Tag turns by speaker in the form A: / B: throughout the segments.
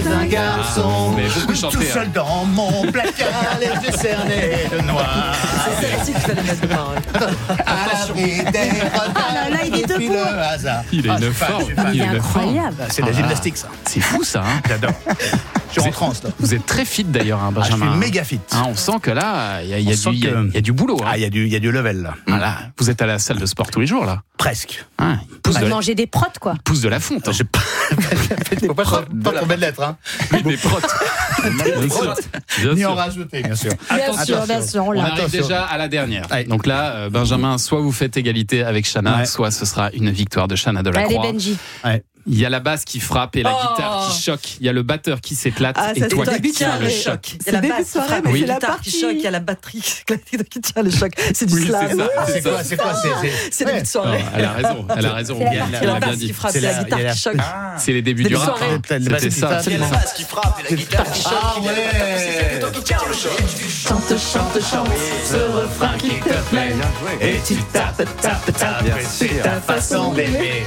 A: un garçon,
B: mais beaucoup chanté,
A: tout seul dans mon placard, les yeux cernés de noir.
C: C'est celle-ci qu'il fallait mettre de parole.
A: À l'abri des retards,
D: là, il est
A: et puis
D: debout.
A: le hasard.
B: Il a une
A: je suis fan,
B: forme.
A: je suis fan.
D: Il est incroyable.
A: C'est de la gymnastique, ça.
B: C'est fou ça, hein.
A: J'adore. Je suis en transe, là.
B: Vous êtes très fit d'ailleurs, hein,
A: Je
B: Benjamin.
A: suis méga fit.
B: Hein, on sent que là, il y
A: On sent
B: y a du boulot. Hein.
A: Ah, il y a du level, là.
B: Voilà. Vous êtes à la salle de sport tous les jours, là.
A: Presque.
B: Hein, il pousse,
D: On va manger des protes, quoi.
B: pousse de la fonte. Hein.
A: Faut pas combien de lettres, hein.
B: Des protes. Bien sûr. Bien
A: Ni
B: sûr.
A: en rajouter, bien sûr.
D: Bien sûr, on
B: On
D: l'a.
B: arrive
A: Attention.
B: déjà à la dernière.
A: Ouais.
B: Donc là, Benjamin, soit vous faites égalité avec Chana,
A: Ouais.
B: soit ce sera une victoire de Chana
D: Allez,
B: Delacroix.
D: Benji.
B: Il y a la basse qui frappe et la guitare qui choque. Il y a le batteur qui s'éclate
C: Ah,
B: et
C: ça,
B: toi
C: c'est
B: qui
C: début
B: tiens
C: de
B: le
C: soirée.
B: choc.
C: C'est la
D: début de
C: basse qui
D: soirée,
C: frappe,
D: mais
C: oui.
D: c'est la
C: Guitare qui
D: partie.
C: choque, il y a la batterie qui tient le choc. C'est du
B: Oui,
C: slam.
B: c'est ça.
A: C'est quoi
C: C'est début de
B: Non,
C: soirée.
B: elle a raison, elle a raison.
D: C'est la
B: Elle
D: partie.
C: Il y a la
B: a bien
C: basse
B: dit.
C: qui frappe,
A: C'est
C: il y a
A: la-
C: la guitare
A: il y a
C: qui choque.
B: C'est les débuts du
C: Début de
B: rap.
C: soirée.
B: hein. C'était ça.
A: C'est la
E: basse qui frappe et la guitare qui choque.
A: Ah ouais.
E: Toi qui tiens le choc.
A: Chante, ce refrain qui te plaît. Et tu tapes, c'est ta façon d'aimer.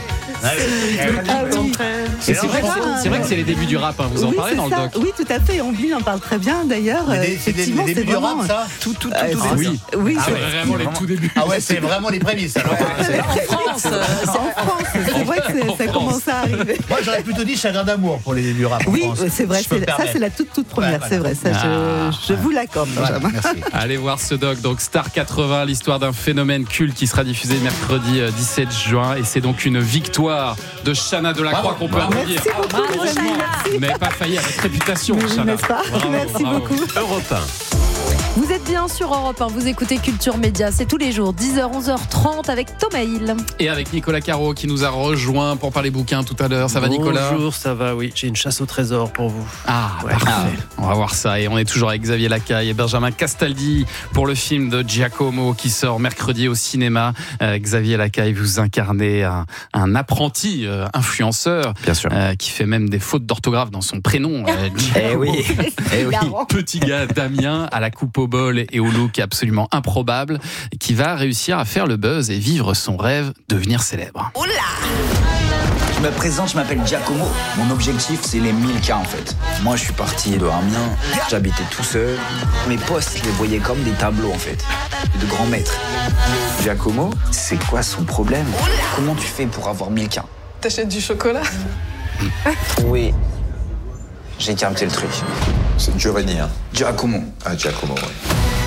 B: Et c'est vrai que c'est les débuts du rap. Hein. Vous en
F: Oui,
B: parlez
F: c'est
B: dans le
F: ça.
B: doc.
F: Oui, tout à fait. Lui, il en parle très bien d'ailleurs.
A: C'est les
F: Effectivement,
A: débuts du
F: vraiment-
A: rap, ça.
C: Tout
B: Oui.
F: Oui,
B: C'est vraiment les tout débuts.
A: Ah ouais, c'est vraiment les prémices, alors.
C: En France,
F: c'est en France. C'est vrai que
B: En
F: ça
B: France.
F: commence à arriver.
A: Moi, j'aurais plutôt dit Chagrin d'amour pour les débuts du rap. en
F: Oui,
A: France.
F: c'est vrai.
A: Je peux me
F: Ça,
A: permettre.
F: c'est la toute première.
A: Ouais,
F: C'est vrai. Ça, je vous l'accorde,
A: Voilà,
F: Benjamin.
A: merci.
B: Allez voir ce doc, donc Star 80, l'histoire d'un phénomène culte qui sera diffusé mercredi 17 juin. Et c'est donc une victoire de Chana Delacroix qu'on peut applaudir.
F: Merci beaucoup, les amis. Merci.
B: Vous n'avez pas failli à votre réputation,
F: Oui,
B: Chana.
F: n'est-ce pas?
B: Bravo,
F: Merci
B: bravo.
F: beaucoup.
E: Europe 1.
D: Vous êtes bien sur Europe 1, vous écoutez Culture Média, c'est tous les jours, 10h, 11h30 avec Thomas Hill.
B: Et avec Nicolas Caro qui nous a rejoint pour parler bouquin tout à l'heure. Ça va, Nicolas?
G: Bonjour, ça va, oui. J'ai une chasse au trésor pour vous.
B: Ah, parfait. On va voir ça. Et on est toujours avec Xavier Lacaille et Benjamin Castaldi pour le film de Giacomo qui sort mercredi au cinéma. Xavier Lacaille, vous incarnez un apprenti influenceur.
H: Bien sûr.
B: Qui fait même des fautes d'orthographe dans son prénom.
H: Eh oui. Eh oui.
B: Petit gars Damien à la coupe au bol et au look absolument improbable qui va réussir à faire le buzz et vivre son rêve, devenir célèbre.
I: Je me présente, je m'appelle Giacomo. Mon objectif, c'est les 1000K en fait. Moi, je suis parti de Amiens, j'habitais tout seul. Mes postes, je les voyais comme des tableaux en fait, de grands maîtres. Giacomo, c'est quoi son problème? Comment tu fais pour avoir 1000K?
C: T'achètes du chocolat?
I: Oui, j'ai capté le truc.
E: C'est Giovanni, hein.
I: Giacomo,
E: Ah, Giacomo, oui.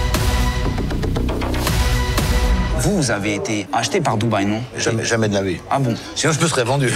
I: vous avez été acheté par Dubaï, non?
E: Jamais de la vie.
I: Ah bon?
E: Sinon, je me serais vendu.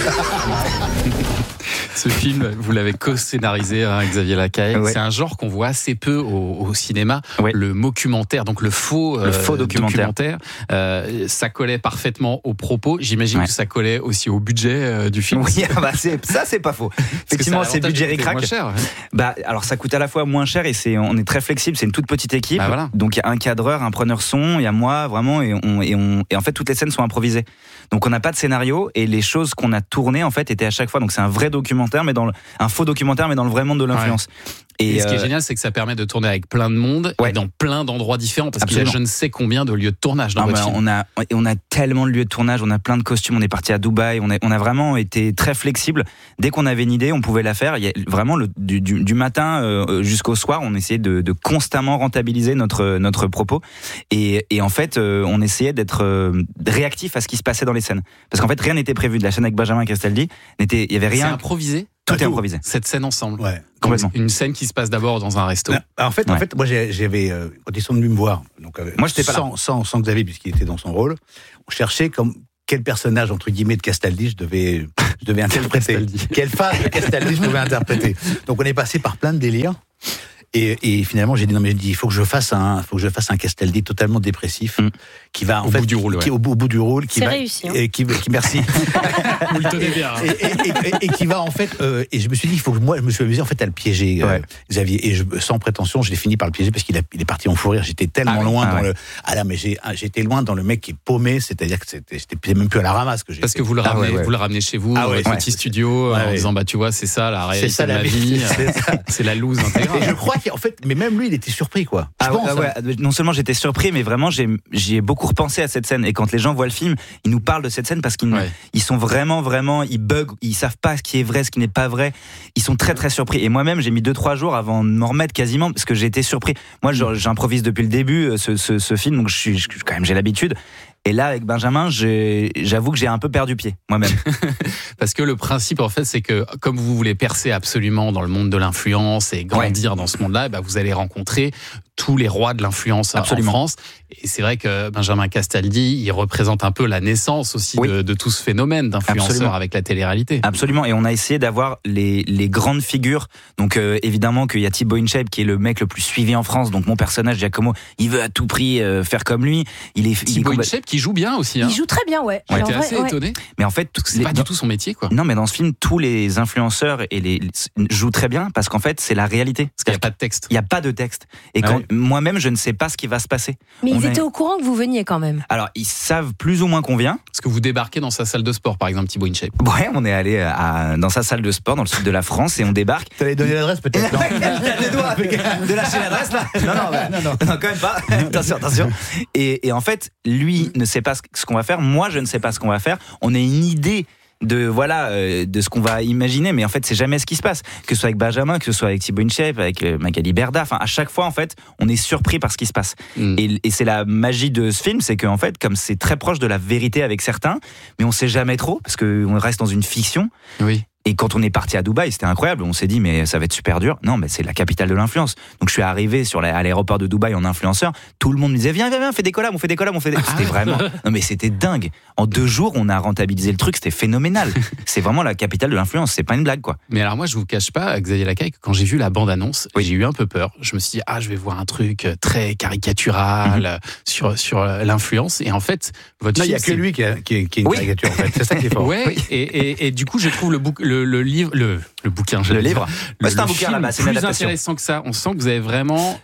B: Ce film, vous l'avez co-scénarisé, hein, Xavier Lacaille.
H: Ouais.
B: C'est un genre qu'on voit assez peu au cinéma.
H: Ouais.
B: Le mockumentaire, donc le faux
H: documentaire.
B: Ça collait parfaitement aux propos. J'imagine
H: Ouais.
B: que ça collait aussi au budget du film.
H: Oui, bah ça c'est pas faux. Effectivement, c'est budget ric-rac.
B: Moins cher. Ouais.
H: Bah alors ça coûte à la fois moins cher et on est très flexible. C'est une toute petite équipe.
B: Bah, voilà.
H: Donc il y a un cadreur, un preneur son, il y a moi vraiment et en fait toutes les scènes sont improvisées. Donc on n'a pas de scénario et les choses qu'on a tournées en fait étaient à chaque fois. Donc c'est un vrai documentaire mais un faux documentaire mais dans le vrai monde de l'influence.
B: Et ce qui est génial, c'est que ça permet de tourner avec plein de monde et dans plein d'endroits différents parce qu'il y a je ne sais combien de lieux de tournage dans votre film.
H: On a tellement de lieux de tournage, on a plein de costumes, on est parti à Dubaï, on a vraiment été très flexible. Dès qu'on avait une idée, on pouvait la faire. Il y a vraiment du matin jusqu'au soir, on essayait de constamment rentabiliser notre propos. Et en fait, on essayait d'être réactif à ce qui se passait dans les scènes. Parce qu'en fait, rien n'était prévu. De la scène avec Benjamin Castaldi, il y avait rien.
B: C'est improvisé.
H: Tout est improvisé.
B: Cette scène ensemble.
A: Ouais.
H: Complètement.
B: Une scène qui se passe d'abord dans un resto.
A: En fait, moi, j'avais, quand ils sont venus me voir, donc,
H: moi, j'étais pas là.
A: sans Xavier, puisqu'il était dans son rôle, on cherchait quel personnage, entre guillemets, de Castaldi je devais interpréter. Quelle phase de Castaldi je pouvais interpréter. Donc, on est passé par plein de délires. Et finalement, j'ai dit non, mais il faut que je fasse un Castaldi totalement dépressif, qui va
B: au bout du rôle,
A: au bout du rôle, qui
D: c'est
A: va,
D: réussi, hein.
A: et qui merci,
B: Vous le tenez bien.
A: et qui va en fait, et je me suis dit, il faut que je me suis amusé en fait à le piéger, Xavier, et sans prétention, je l'ai fini par le piéger parce qu'il est parti en fou rire. J'étais tellement loin mais j'étais loin dans le mec qui est paumé, c'est-à-dire que j'étais même plus à la ramasse que j'ai.
B: Parce que vous le ramenez chez vous, dans le petit studio, en disant bah tu vois c'est ça la réalité de la vie, c'est la loose intégrale.
A: Et je crois En fait, mais même lui, il était surpris, quoi.
H: Non seulement j'étais surpris, mais vraiment j'ai beaucoup repensé à cette scène. Et quand les gens voient le film, ils nous parlent de cette scène parce qu'ils ils sont vraiment, ils bug, ils savent pas ce qui est vrai, ce qui n'est pas vrai. Ils sont très très surpris. Et moi-même, j'ai mis 2-3 jours avant de m'en remettre quasiment parce que j'ai été surpris. Moi, j'improvise depuis le début ce film, donc quand même j'ai l'habitude. Et là, avec Benjamin, j'avoue que j'ai un peu perdu pied, moi-même.
B: Parce que le principe, en fait, c'est que comme vous voulez percer absolument dans le monde de l'influence et grandir dans ce monde-là, vous allez rencontrer tous les rois de l'influence en France. Et c'est vrai que Benjamin Castaldi, il représente un peu la naissance aussi de tout ce phénomène d'influenceur avec la télé-réalité.
H: Absolument. Et on a essayé d'avoir les grandes figures. Donc évidemment qu'il y a Thibaut InShape qui est le mec le plus suivi en France. Donc mon personnage Giacomo, il veut à tout prix faire comme lui.
B: Thibaut InShape qui joue bien aussi.
D: Il joue très bien,
B: J'étais assez étonné.
H: Mais en fait,
B: c'est pas du tout son métier, quoi.
H: Non, mais dans ce film, tous les influenceurs jouent très bien parce qu'en fait, c'est la réalité.
B: Parce qu'il n'y a pas de texte.
H: Il n'y a pas de texte. Et moi-même, je ne sais pas ce qui va se passer.
D: Mais ils étaient au courant que vous veniez quand même.
H: Alors, ils savent plus ou moins qu'on vient.
B: Parce que vous débarquez dans sa salle de sport, par exemple, Thibaut InShape.
H: Ouais, on est allé dans sa salle de sport dans le sud de la France et on débarque.
A: T'allais donner l'adresse peut-être, non?
H: De lâcher l'adresse là? Non, quand même pas. Attention. Et en fait, lui ne sait pas ce qu'on va faire. Moi, je ne sais pas ce qu'on va faire. On a une idée de ce qu'on va imaginer, mais en fait c'est jamais ce qui se passe, que ce soit avec Benjamin, que ce soit avec Thibaut InShape, avec Magali Berda, à chaque fois en fait on est surpris par ce qui se passe. Et c'est la magie de ce film, c'est qu'en fait comme c'est très proche de la vérité avec certains, mais on sait jamais trop parce qu'on reste dans une fiction. Et quand on est parti à Dubaï, c'était incroyable. On s'est dit, mais ça va être super dur. Non, mais c'est la capitale de l'influence. Donc, je suis arrivé à l'aéroport de Dubaï en influenceur. Tout le monde me disait, viens, fais des collabs, C'était vraiment, non, mais c'était dingue. En 2 jours, on a rentabilisé le truc. C'était phénoménal. C'est vraiment la capitale de l'influence. C'est pas une blague, quoi.
B: Mais alors, moi, je vous cache pas, Xavier Lacaille, que quand j'ai vu la bande-annonce, j'ai eu un peu peur. Je me suis dit, je vais voir un truc très caricatural sur l'influence. Et en fait, votre film.
A: Il y a que lui qui est une caricature, en fait. C'est ça qui est fort.
B: Et du coup, je trouve le livre, le bouquin,
H: le livre. C'est un bouquin là-bas, c'est une
B: plus
H: adaptation.
B: Intéressant que ça. On sent que vous avez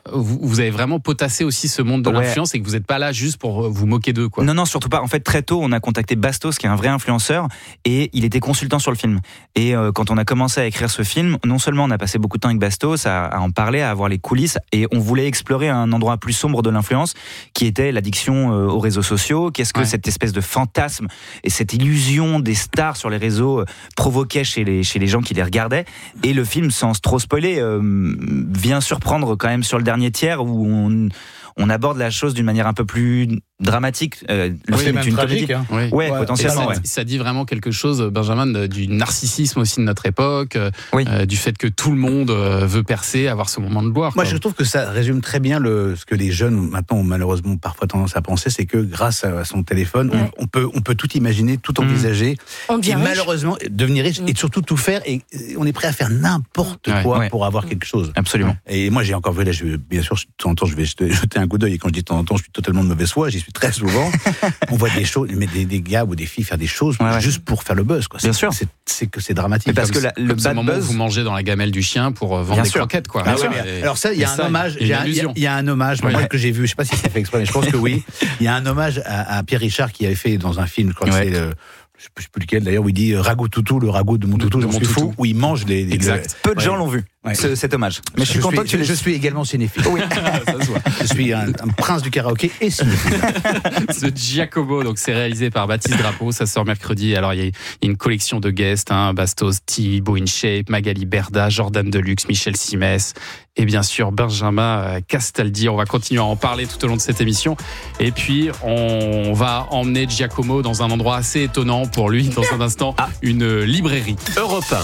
B: vraiment potassé aussi ce monde de l'influence et que vous n'êtes pas là juste pour vous moquer d'eux, quoi.
H: Non, surtout pas. En fait, très tôt, on a contacté Bastos, qui est un vrai influenceur, et il était consultant sur le film. Et quand on a commencé à écrire ce film, non seulement on a passé beaucoup de temps avec Bastos à en parler, à voir les coulisses, et on voulait explorer un endroit plus sombre de l'influence, qui était l'addiction aux réseaux sociaux. Qu'est-ce que cette espèce de fantasme et cette illusion des stars sur les réseaux provoquait chez les gens qui les regardaient. Et le film, sans trop spoiler, vient surprendre quand même sur le dernier tiers où on aborde la chose d'une manière un peu plus dramatique. Le film est une
A: tragique,
H: comédie. Potentiellement.
B: Ça dit vraiment quelque chose, Benjamin, du narcissisme aussi de notre époque, du fait que tout le monde veut percer, avoir ce moment de gloire.
A: Moi, je trouve que ça résume très bien ce que les jeunes maintenant ont malheureusement parfois tendance à penser, c'est que grâce à son téléphone, on peut tout imaginer, tout envisager, et malheureusement devenir riche et surtout tout faire. Et on est prêt à faire n'importe quoi pour avoir quelque chose.
H: Absolument.
A: Et moi, j'ai encore vu là, bien sûr, de temps en temps, je vais jeter un coup d'œil. Et quand je dis de temps en temps, je suis totalement de mauvaise foi. J'y suis très souvent. On voit des choses, mais des gars ou des filles faire des choses juste pour faire le buzz, quoi.
H: Bien sûr.
A: C'est dramatique.
H: Parce que le
B: bad
H: moment
B: buzz, où vous mangez dans la gamelle du chien pour vendre des croquettes, quoi.
A: Alors ça, il y a un hommage. Il y a un hommage moi, que j'ai vu. Je sais pas si c'est fait exprès, mais je pense que oui. Il y a un hommage à Pierre Richard qui avait fait dans un film. Je crois que c'est je sais plus lequel d'ailleurs, où il dit ragoût toutou, le ragout de mon toutou, je suis fou, où il mange les.
B: Exact.
H: Peu de gens l'ont vu. Cet hommage. Mais je suis content que
A: je suis également cinéphile. Oui. Ça se voit. Je suis un prince du karaoké et cinéphile.
B: Ce Giacomo, donc c'est réalisé par Baptiste Drapeau, ça sort mercredi. Alors il y a une collection de guests, Bastos, Thibaut InShape, Magali Berda, Jordan Deluxe, Michel Simès et bien sûr Benjamin Castaldi. On va continuer à en parler tout au long de cette émission. Et puis on va emmener Giacomo dans un endroit assez étonnant pour lui dans un instant, une librairie.
J: Europe 1.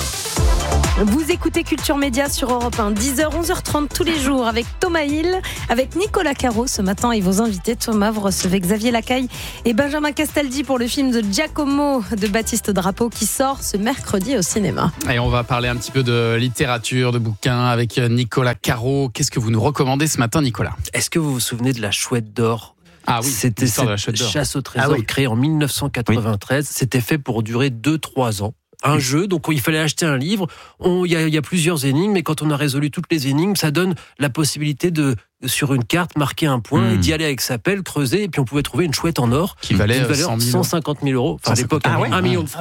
D: Vous écoutez Culture Média sur Europe 1, 10h, 11h30 tous les jours avec Thomas Hill, avec Nicolas Caro ce matin et vos invités. Thomas, vous recevez Xavier Lacaille et Benjamin Castaldi pour le film de Giacomo de Baptiste Drapeau qui sort ce mercredi au cinéma.
B: Et on va parler un petit peu de littérature, de bouquins avec Nicolas Caro. Qu'est-ce que vous nous recommandez ce matin, Nicolas ?
G: Est-ce que vous vous souvenez de la Chouette d'or ?
B: Ah oui,
G: c'était cette chasse au trésor créée en 1993. C'était fait pour durer 2-3 ans. Un jeu, donc il fallait acheter un livre. Il y a plusieurs énigmes, et quand on a résolu toutes les énigmes, ça donne la possibilité de, sur une carte, marquer un point et d'y aller avec sa pelle, creuser, et puis on pouvait trouver une chouette en or
B: qui valait
G: 150 000 euros. Enfin, à l'époque, 1 million de francs.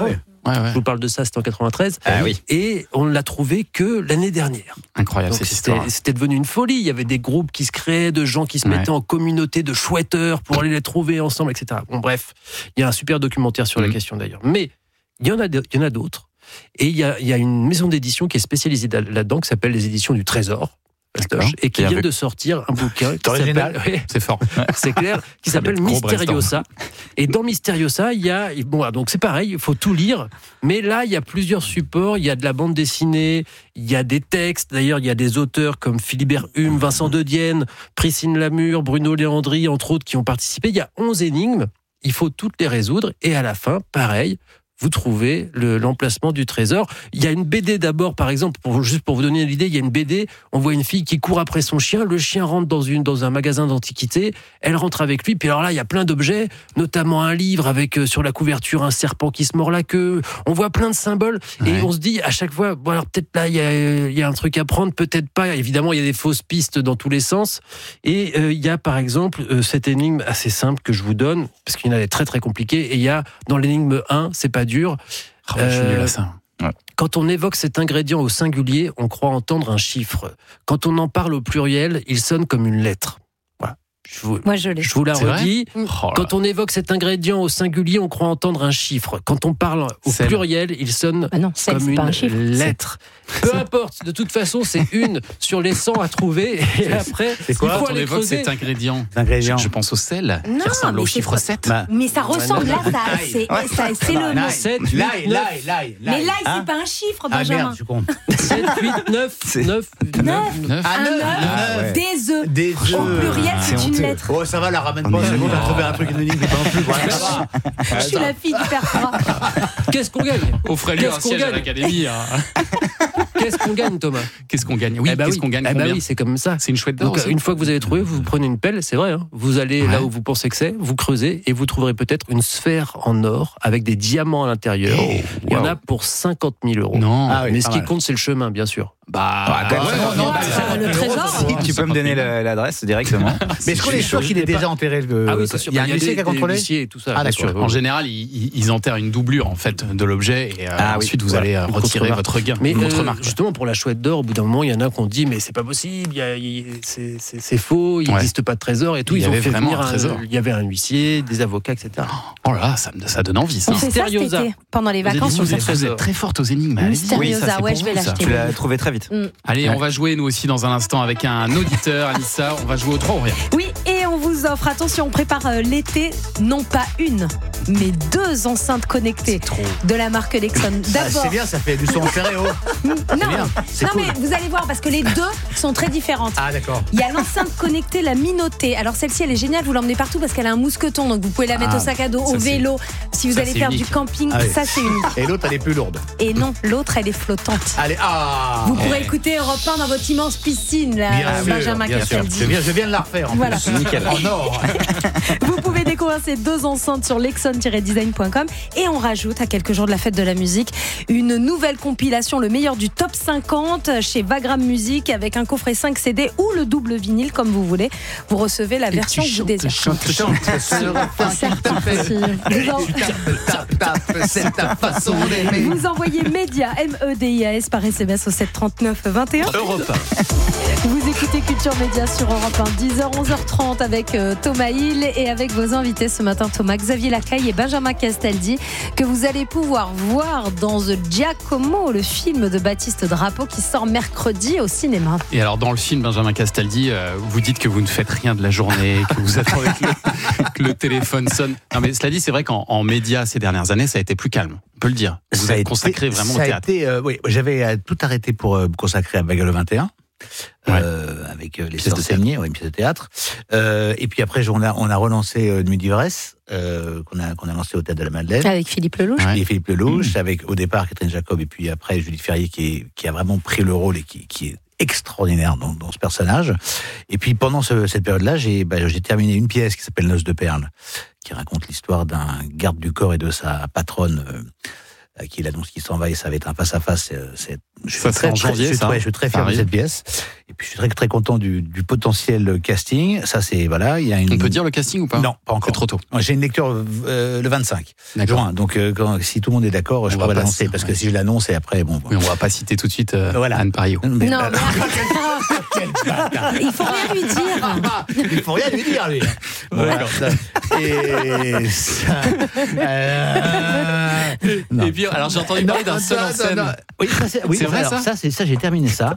G: Je vous parle de ça, c'était en 93.
H: Ah oui.
G: Et on l'a trouvé que l'année dernière.
B: Incroyable
G: Donc
B: cette histoire.
G: c'était devenu une folie. Il y avait des groupes qui se créaient, de gens qui se mettaient en communauté de chouetteurs pour aller les trouver ensemble, etc. Bon, bref, il y a un super documentaire sur la question d'ailleurs. Mais il y en a d'autres. Et il y a une maison d'édition qui est spécialisée là-dedans, qui s'appelle les éditions du Trésor. Et qui vient de sortir un bouquin qui s'appelle,
B: c'est fort,
G: c'est clair, qui s'appelle Mysteriosa. Et dans Mysteriosa, il y a, donc c'est pareil, il faut tout lire, mais là il y a plusieurs supports, il y a de la bande dessinée, il y a des textes, d'ailleurs il y a des auteurs comme Philibert Hume, Vincent De Dienne, Priscille Lamure, Bruno Léandri, entre autres, qui ont participé. Il y a 11 énigmes, il faut toutes les résoudre, et à la fin, pareil, vous trouvez l'emplacement du trésor. Il y a une BD d'abord, par exemple, juste pour vous donner l'idée, il y a une BD, on voit une fille qui court après son chien, le chien rentre dans un magasin d'antiquités, elle rentre avec lui, puis alors là, il y a plein d'objets, notamment un livre avec sur la couverture un serpent qui se mord la queue, on voit plein de symboles, et on se dit à chaque fois, bon alors peut-être là, il y a un truc à prendre, peut-être pas, évidemment, il y a des fausses pistes dans tous les sens, et il y a par exemple cette énigme assez simple que je vous donne, parce qu'il y en a des très très compliquées, et il y a dans l'énigme 1, c'est pas dur.
B: Je suis nul à ça.
G: Quand on évoque cet ingrédient au singulier, on croit entendre un chiffre. Quand on en parle au pluriel, il sonne comme une lettre. Voilà.
D: Moi, je l'ai.
G: Je vous la redis. Quand on évoque cet ingrédient au singulier, on croit entendre un chiffre. Quand on parle au pluriel, il sonne comme une lettre. Peu importe, de toute façon, c'est une sur les 100 à trouver. Et après,
B: c'est quoi
G: quand
B: on évoque cet ingrédient?
A: Je
B: pense au sel, qui ressemble au chiffre 7.
D: Mais ça ressemble là, c'est le mot.
G: 7, 8, 9.
D: Mais l'ail, c'est pas un chiffre, Benjamin.
A: Ah merde, tu comptes.
G: 7, 8, 9.
D: Des œufs.
A: Des œufs.
D: Au pluriel, c'est une lettre.
A: Oh, ça va, la ramène pas. C'est bon, t'as trouvé un truc, une énigme, mais pas non plus. Voilà, ça va.
D: Je suis la fille du père Fera.
G: Qu'est-ce qu'on gagne?
B: Offrez-lui un siège à l'académie.
G: Qu'est-ce qu'on gagne, Thomas?
B: Qu'est-ce qu'on gagne? Oui, qu'est-ce qu'on gagne?
G: Oui, c'est comme ça.
B: C'est une chouette d'or.
G: Donc, une fois que vous avez trouvé, vous prenez une pelle, c'est vrai, hein, vous allez là où vous pensez que c'est, vous creusez et vous trouverez peut-être une sphère en or avec des diamants à l'intérieur. Il y en a pour 50 000 euros.
B: Non.
G: Mais ce qui compte, c'est le chemin, bien sûr.
D: Le trésor.
H: Tu peux me donner l'adresse directement.
A: Mais est-ce qu'on est sûr qu'il est déjà enterré?
G: Ah oui, c'est sûr.
A: Il y a un huissier qui a contrôlé
G: et tout ça.
A: Ah, d'accord.
B: En général, ils enterrent une doublure en fait de l'objet et ensuite vous allez retirer votre gain.
G: Mais justement pour la chouette d'or, au bout d'un moment, il y en a qui ont dit mais c'est pas possible, c'est faux, il n'existe pas de trésor et tout. Ils ont fait venir un trésor. Il y avait un huissier, des avocats, etc.
B: Oh là là, ça donne envie. Ça.
D: On fait ça cet été, pendant les vacances.
B: Vous êtes très forte aux énigmes.
D: Mysteriosa, ouais, je vais l'acheter.
H: Tu l'as trouvé très vite.
B: Allez, on va jouer nous aussi dans un instant avec un auditeur, Anissa. On va jouer au 3 ou rien.
D: Oui, et on vous offre, attention, on prépare l'été, non pas une, mais 2 enceintes connectées de la marque Lexon.
A: C'est bien, ça fait du son en stéréo.
D: Non, mais vous allez voir, parce que les deux sont très différentes.
A: Ah, d'accord.
D: Il y a l'enceinte connectée, la Minoté. Alors celle-ci, elle est géniale, vous l'emmenez partout parce qu'elle a un mousqueton, donc vous pouvez la mettre au sac à dos, au vélo. Si vous allez faire du camping, ça c'est unique.
A: Et l'autre, elle est plus lourde.
D: Et non, l'autre, elle est flottante.
A: Allez,
D: vous pourrez écouter Europe 1 dans votre immense piscine, là, Benjamin Castaldi.
A: Je viens de la refaire.
D: Voilà.
A: Nickel. En or.
D: Vous pouvez découvrir ces 2 enceintes sur lexon-design.com et on rajoute à quelques jours de la fête de la musique une nouvelle compilation, le meilleur du top 50 chez Vagram Music avec un coffret 5 CD ou le double vinyle comme vous voulez. Vous recevez la version que vous désirez. Vous envoyez MEDIA MEDIAS par SMS au 739-21.
B: Europe 1.
D: Vous écoutez Culture Média sur Europe 1, 10h, 11h30 avec Thomas Hill et avec vos invités ce matin, Thomas, Xavier Lacaille et Benjamin Castaldi, que vous allez pouvoir voir dans The Giacomo, le film de Baptiste Drapeau qui sort mercredi au cinéma.
B: Et alors dans le film, Benjamin Castaldi, vous dites que vous ne faites rien de la journée, que vous attendez que le téléphone sonne. Non mais cela dit, c'est vrai qu'en médias ces dernières années, ça a été plus calme. On peut le dire. Vous avez consacré vraiment au théâtre.
A: Oui, j'avais tout arrêté pour me consacrer à Bagel le 21. Avec les Sœurs Sévigné, une pièce de théâtre. Et puis après, on a relancé Nuit d'ivresse, qu'on a lancé au Théâtre de la Madeleine.
D: Avec Philippe Lelouch.
A: Et Philippe Lelouch, avec au départ Catherine Jacob, et puis après Judith Ferrier, qui a vraiment pris le rôle et qui est extraordinaire dans ce personnage. Et puis pendant cette période-là, j'ai terminé une pièce qui s'appelle Noces de perles, qui raconte l'histoire d'un garde du corps et de sa patronne, à qui il annonce qu'il s'en va et ça va être un face-à-face. Je suis très fier de cette pièce. Et puis je suis très très content du potentiel casting. Ça c'est voilà, il y a une.
B: On peut dire le casting ou pas?
A: Non, pas encore.
B: C'est trop tôt.
A: J'ai une lecture le 25 juin. Donc si tout le monde est d'accord, je pourrais l'annoncer parce que si je l'annonce et après bon.
B: Oui, on va pas citer tout de suite Anne Parillaud.
D: Non, mais il faut rien lui dire.
A: Il faut rien lui dire lui. Voilà. Et ça.
B: Et puis alors j'ai entendu parler d'un seul en scène.
A: Oui,
B: c'est vrai
A: alors,
B: ça.
A: Ça j'ai terminé ça.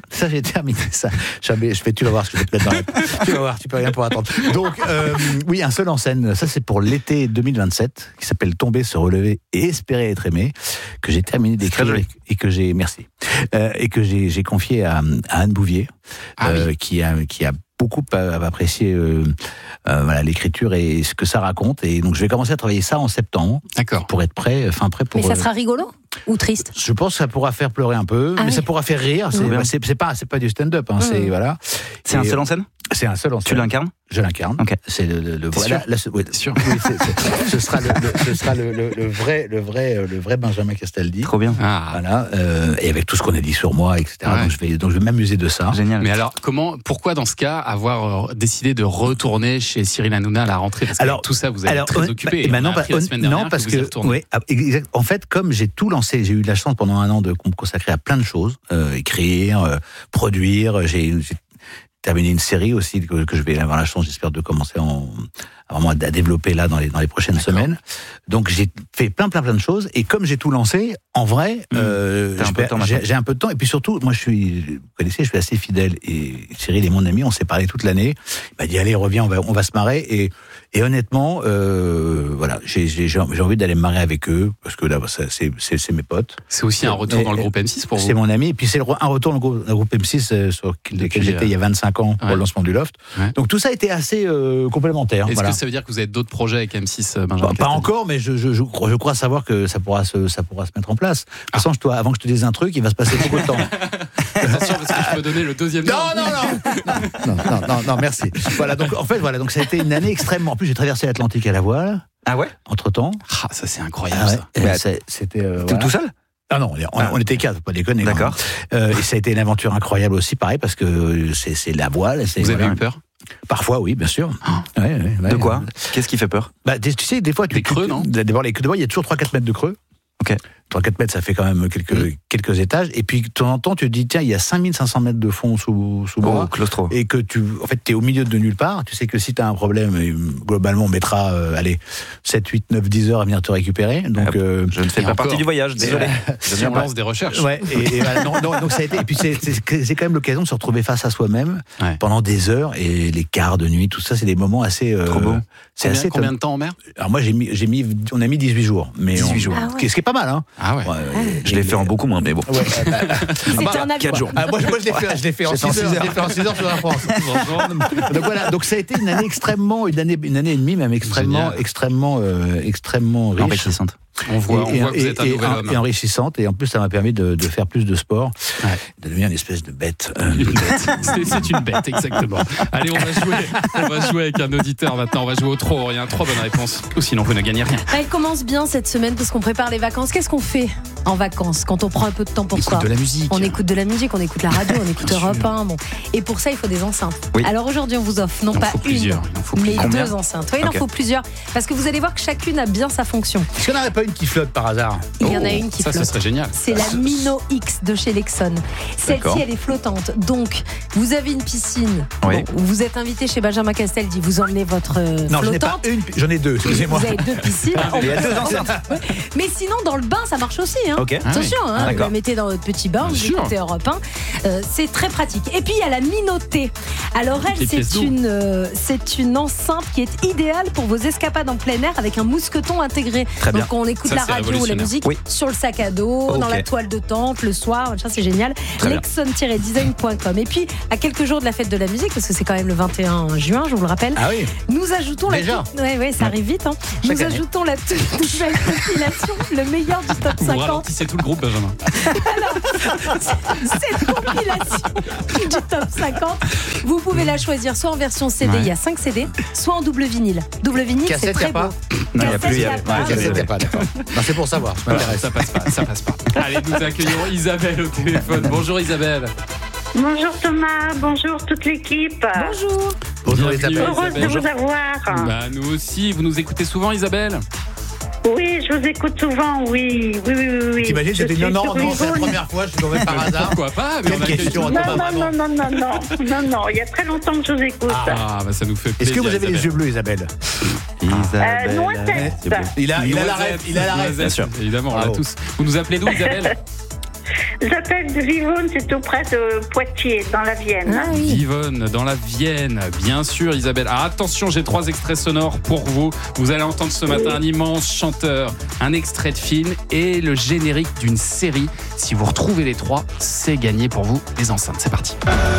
A: Tu vas voir ce que je vais te mettre dans la... Tu vas voir, tu peux rien pour attendre. Donc oui, un seul en scène. Ça c'est pour l'été 2027 qui s'appelle Tomber, se relever et espérer être aimé, que j'ai terminé d'écrire et que j'ai j'ai confié à Anne Bouvier, qui a beaucoup apprécié voilà, l'écriture et ce que ça raconte. Et donc je vais commencer à travailler ça en septembre.
B: D'accord.
A: Pour être prêt pour.
D: Mais ça sera rigolo ou triste?
A: Je pense que ça pourra faire pleurer un peu, mais ça pourra faire rire. C'est pas du stand-up. Hein, c'est voilà.
H: C'est un seul en scène?
A: C'est un seul en scène.
H: Tu l'incarnes?
A: Je l'incarne.
H: Okay.
A: C'est le
B: vrai.
A: Sûr. Oui, ce sera le vrai Benjamin Castaldi.
H: Trop bien.
A: Voilà. Et avec tout ce qu'on a dit sur moi, etc.
B: Ouais.
A: Donc je vais m'amuser de ça.
H: Génial.
B: Mais alors pourquoi dans ce cas avoir décidé de retourner chez Cyril Hanouna à la rentrée? Parce que tout ça vous avez très occupé. Et
A: non, parce que en fait, comme j'ai tout lancé, j'ai eu de la chance pendant un an de me consacrer à plein de choses, écrire, produire. J'ai terminé une série aussi que je vais avoir la chance, j'espère, de commencer à développer là dans les prochaines semaines. Donc j'ai fait plein de choses, et comme j'ai tout lancé, en vrai, j'ai un peu de temps, et puis surtout, moi vous connaissez, je suis assez fidèle, et Cyril est mon ami, on s'est parlé toute l'année, il m'a dit allez reviens, on va se marrer, et honnêtement, voilà, j'ai envie d'aller me marrer avec eux, parce que là c'est mes potes.
B: C'est aussi un retour dans le groupe M6 pour vous?
A: C'est mon ami, et puis c'est un retour dans le groupe M6 sur lequel j'étais il y a 25 ans pour le lancement du Loft. Ouais. Donc tout ça a été assez complémentaire.
B: Est-ce que ça veut dire que vous avez d'autres projets avec M6, Benjamin?
A: Pas encore, mais je crois savoir que ça pourra se mettre en place. De toute façon, avant que je te dise un truc, il va se passer beaucoup de temps.
B: Attention, parce que je peux donner le deuxième.
A: Non, merci. Voilà, donc en fait, donc ça a été une année extrêmement. En plus, j'ai traversé l'Atlantique à la voile.
H: Ah ouais?
A: Entre-temps.
B: Ça c'est incroyable. Ça.
A: C'était.
H: T'es tout seul?
A: Ah non, on était 4, faut pas déconner.
H: D'accord.
A: Et ça a été une aventure incroyable aussi, pareil, parce que c'est la voile.
B: Vous avez eu peur?
A: Parfois, oui, bien sûr. Ouais,
H: de quoi? Qu'est-ce qui fait peur?
A: Tu sais, des fois,
B: des creux, non?
A: D'abord, il y a toujours 3-4 mètres de creux.
H: Ok.
A: 3-4 mètres, ça fait quand même quelques étages. Et puis, de temps en temps, tu te dis, tiens, il y a 5500 mètres de fond sous bois.
H: Claustro. Et
A: que t'es au milieu de nulle part. Tu sais que si t'as un problème, globalement, on mettra, 7, 8, 9, 10 heures à venir te récupérer. Donc,
H: je ne fais pas partie du voyage, désolé.
B: Je lance des recherches.
A: Ouais, donc ça a été. Et puis, c'est quand même l'occasion de se retrouver face à soi-même pendant des heures. Et les quarts de nuit, tout ça, c'est des moments assez.
H: Trop beau.
A: C'est assez.
B: Combien de temps en mer?
A: Alors, moi, on a mis 18 jours. Mais
H: 18 jours.
A: Ce qui est pas mal, hein.
B: Ah ouais.
H: Je l'ai fait en beaucoup moins, mais bon.
D: C'était en avion.
H: 4 jours.
A: Moi, je l'ai fait en 6 heures. Je l'ai fait en 6 heures sur la France. Donc voilà. Donc ça a été une année une année et demie même extrêmement riche.
H: Enrichissante.
B: On voit que vous êtes un nouvel homme.
A: Et enrichissante. Et en plus, ça m'a permis de faire plus de sport, de devenir une espèce de bête.
B: C'est une bête, exactement. Allez, on va jouer avec un auditeur maintenant. On va jouer au trop. Il y a 3 bonnes réponses. Ou sinon, vous ne gagnez rien.
D: Elle commence bien cette semaine parce qu'on prépare les vacances. Qu'est-ce qu'on fait en vacances quand on prend un peu de temps pour soi?
B: On écoute de la musique.
D: On écoute de la musique, on écoute la radio, on écoute Europe 1. Bon. Et pour ça, il faut des enceintes. Oui. Alors aujourd'hui, on vous offre non pas une, mais 2 enceintes. Oui, il en faut plusieurs. Parce que vous allez voir que chacune a bien sa fonction.
A: Est-ce qu'il n'y en aurait pas une qui flotte par hasard?
D: Il y en a une qui flotte.
B: Ça, ce serait génial.
D: C'est la Mino X de chez Lexon. Celle-ci, elle est flottante. Donc, vous avez une piscine.
H: Oui.
D: Bon, vous êtes invité chez Benjamin Castaldi. Vous emmenez votre
A: non,
D: flottante.
A: Je n'ai pas une, j'en ai 2, excusez-moi.
D: Vous avez 2 piscines.
H: Il y a 2 enceintes.
D: Mais sinon, dans le bain, ça marche aussi. Hein.
H: Okay.
D: Attention, vous la mettez dans votre petit bain, vous écoutez Europe 1. C'est très pratique. Et puis, il y a la Mino T. Alors, elle, c'est une enceinte qui est idéale pour vos escapades en plein air avec un mousqueton intégré.
H: Très bien.
D: Donc, on écoute la radio ou la musique sur le sac à dos, dans la toile de tente, le soir. Ça, c'est génial. Lexon-design.com. Et puis, à quelques jours de la fête de la musique, parce que c'est quand même le 21 juin, je vous le rappelle, nous ajoutons ça arrive vite. Nous ajoutons la toute nouvelle compilation, le meilleur du top 50.
B: Vous ralentissez tout le groupe, Benjamin.
D: Alors, cette compilation du top 50, vous pouvez la choisir soit en version CD, il y a 5 CD, soit en double vinyle. Double vinyle, c'est très beau.
H: Non, il n'y a plus.
A: Cassette, il n'y a pas, d'accord. C'est pour savoir, je m'intéresse.
B: Ça passe pas. Allez, nous accueillons Isabelle au téléphone. Bonjour Isabelle.
J: Bonjour Thomas, bonjour toute l'équipe.
D: Bonjour.
A: Bonjour
B: Bienvenue,
A: Isabelle.
J: Heureuse de vous avoir.
B: Bah, nous aussi, vous nous écoutez souvent, Isabelle?
J: Oui, je vous écoute souvent, oui.
A: T'imagines,
J: Je
A: c'était
J: suis
A: non,
J: sur
A: c'est la
J: Yvonne.
A: première fois, je suis tombé par hasard.
B: Pourquoi pas? Mais
A: Quelle
B: on accueille
A: question,
B: tout le monde.
J: Non, il y a très longtemps que je vous écoute.
B: Ah, bah ça nous fait
A: Est-ce
B: plaisir.
A: que vous avez les
B: Isabelle.
A: yeux bleus, Isabelle?
J: Noisette.
A: Il a la rêve, il a la rêve.
B: Bien sûr. Évidemment, on l'a
A: Bravo.
B: tous. Vous nous appelez d'où, Isabelle?
J: J'appelle de Vivonne, c'est tout près de Poitiers, dans la Vienne.
D: Ah oui.
B: Vivonne, dans la Vienne, bien sûr, Isabelle. Ah, attention, j'ai 3 extraits sonores pour vous. Vous allez entendre ce matin un immense chanteur, un extrait de film et le générique d'une série. Si vous retrouvez les 3, c'est gagné pour vous, les enceintes. C'est parti.